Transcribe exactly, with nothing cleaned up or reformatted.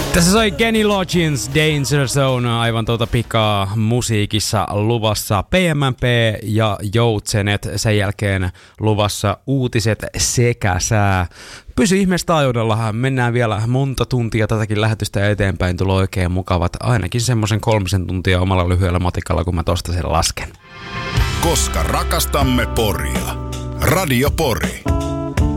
Tässä soi Kenny Loggins, Danger Zone, aivan tuota pikaa musiikissa luvassa P M P ja Joutsenet, sen jälkeen luvassa uutiset sekä sää. Pysy ihmeessä taajuudella, mennään vielä monta tuntia tätäkin lähetystä eteenpäin, tulee oikein mukavat, ainakin semmoisen kolmisen tuntia omalla lyhyellä matikalla, kun mä tosta sen lasken. Koska rakastamme Poria. Radio Pori.